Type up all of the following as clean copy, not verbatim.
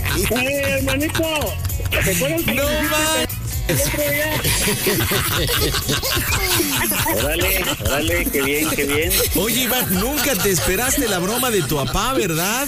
Hermanito, ¿te acuerdas? No más. Órale, qué bien. Oye, Iván, nunca te esperaste la broma de tu papá, ¿verdad?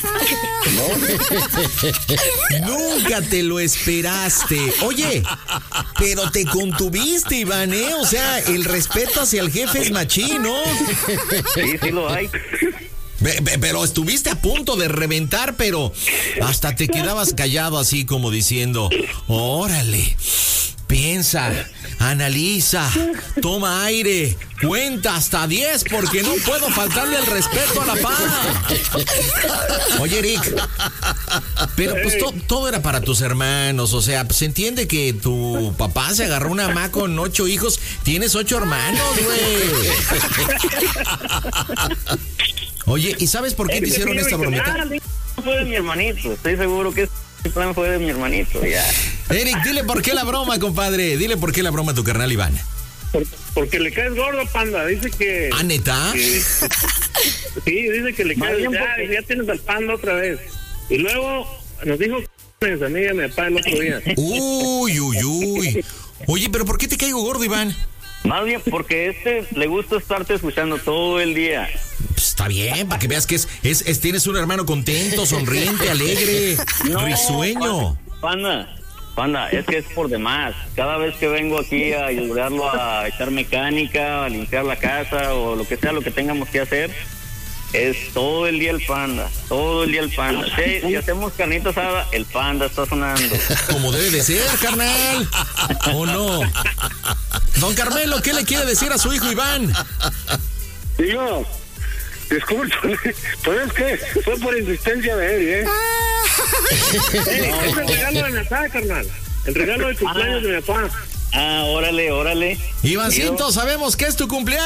No. Nunca te lo esperaste. Oye, pero te contuviste, Iván, ¿eh? O sea, el respeto hacia el jefe es machín, ¿no? Sí lo hay. Pero estuviste a punto de reventar, pero hasta te quedabas callado así como diciendo, órale, piensa, analiza, toma aire, cuenta hasta 10 porque no puedo faltarle el respeto a la paz. Oye, Eric, pero pues todo era para tus hermanos, o sea, se entiende que tu papá se agarró una mamá con 8 hijos, tienes 8 hermanos, güey. Oye, ¿y sabes por qué te hicieron esta bromita? Fue de mi hermanito, estoy seguro que este plan fue de mi hermanito, ya. Eric, dile por qué la broma, compadre. Dile por qué la broma a tu carnal Iván. Porque le caes gordo, Panda. Dice que... ¿Ah, neta? Sí, dice que le caes... Ya tienes al Panda otra vez. Y luego nos dijo a mí y a mi papá el otro día. Uy. Oye, ¿pero por qué te caigo gordo, Iván? Más bien porque le gusta estarte escuchando todo el día. Pues está bien, para que veas que tienes un hermano contento, sonriente, alegre, risueño. Panda, es que es por demás. Cada vez que vengo aquí a ayudarlo a echar mecánica, a limpiar la casa o lo que sea, lo que tengamos que hacer, es todo el día el Panda. Sí, si hacemos carnita asada, el Panda está sonando. Como debe de ser, carnal. ¿O no? Don Carmelo, ¿qué le quiere decir a su hijo Iván? Digo, disculpe, pero es que fue por insistencia de él, es el regalo de mi papá, carnal. El regalo de cumpleaños de mi papá. Órale. Ivancito, sabemos que es tu cumpleaños.